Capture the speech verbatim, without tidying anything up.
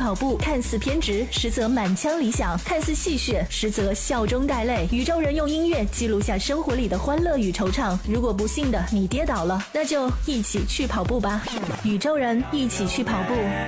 跑步，看似偏执，实则满腔理想；看似戏谑，实则笑中带泪。宇宙人用音乐记录下生活里的欢乐与惆怅。如果不幸的你跌倒了，那就一起去跑步吧。宇宙人一起去跑步。